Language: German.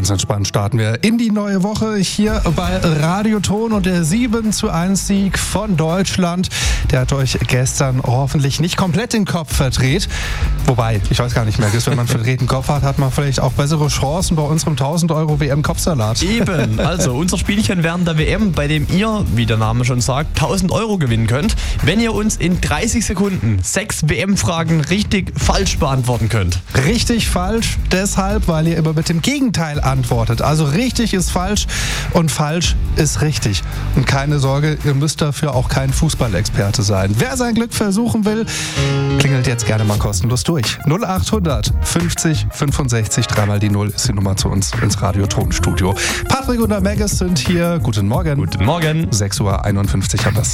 Ganz entspannt starten wir in die neue Woche hier bei Radioton und der 7:1 Sieg von Deutschland. Der hat euch gestern hoffentlich nicht komplett den Kopf verdreht. Wobei, ich weiß gar nicht mehr, wenn man verdrehten Kopf hat man vielleicht auch bessere Chancen bei unserem 1000 € WM-Kopfsalat. Eben, also unser Spielchen während der WM, bei dem ihr, wie der Name schon sagt, 1000 € gewinnen könnt, wenn ihr uns in 30 Sekunden 6 WM-Fragen richtig falsch beantworten könnt. Richtig falsch, deshalb, weil ihr immer mit dem Gegenteil antwortet. Also richtig ist falsch und falsch ist richtig. Und keine Sorge, ihr müsst dafür auch kein Fußballexperte sein. Wer sein Glück versuchen will, klingelt jetzt gerne mal kostenlos durch. 0800 50 65 3 die 0 ist die Nummer zu uns ins Radiotonstudio. Patrick und der Maggis sind hier. Guten Morgen. Guten Morgen. 6:51 Uhr haben wir es.